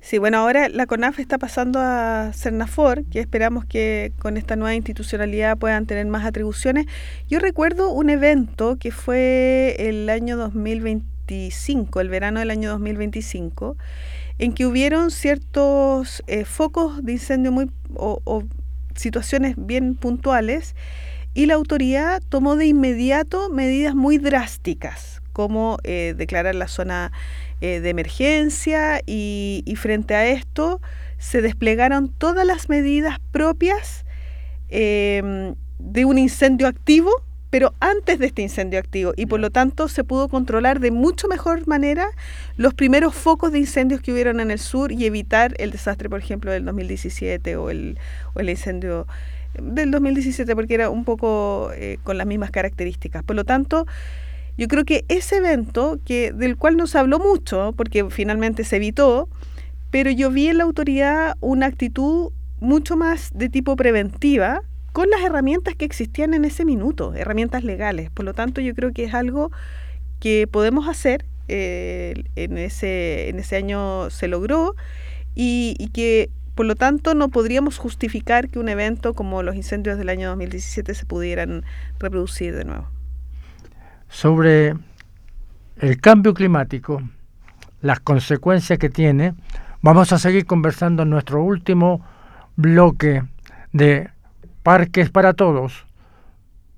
Sí, bueno, ahora la CONAF está pasando a Cernafor, que esperamos que con esta nueva institucionalidad puedan tener más atribuciones. Yo recuerdo un evento que fue el año 2025, el verano del año 2025, en que hubieron ciertos focos de incendio o situaciones bien puntuales, y la autoridad tomó de inmediato medidas muy drásticas, como declarar la zona de emergencia, y frente a esto se desplegaron todas las medidas propias de un incendio activo, pero antes de este incendio activo, y por lo tanto se pudo controlar de mucho mejor manera los primeros focos de incendios que hubieron en el sur y evitar el desastre, por ejemplo, del 2017 o el incendio del 2017, porque era un poco con las mismas características. Por lo tanto, yo creo que ese evento, del cual no se habló mucho, porque finalmente se evitó, pero yo vi en la autoridad una actitud mucho más de tipo preventiva, con las herramientas que existían en ese minuto, herramientas legales. Por lo tanto, yo creo que es algo que podemos hacer, en ese año se logró, y que por lo tanto no podríamos justificar que un evento como los incendios del año 2017 se pudieran reproducir de nuevo. Sobre el cambio climático, las consecuencias que tiene, vamos a seguir conversando en nuestro último bloque de Parques para Todos,